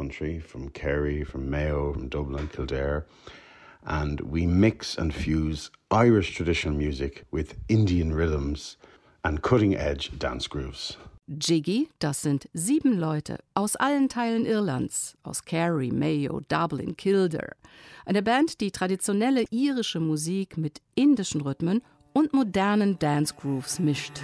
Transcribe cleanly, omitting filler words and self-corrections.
country, from Kerry, from Mayo, from Dublin, Kildare. And we mix and fuse Irish traditional music with Indian rhythms and cutting-edge dance grooves. Jiggy, das sind 7 Leute aus allen Teilen Irlands, aus Kerry, Mayo, Dublin, Kildare. Eine Band, die traditionelle irische Musik mit indischen Rhythmen und modernen Dance Grooves mischt.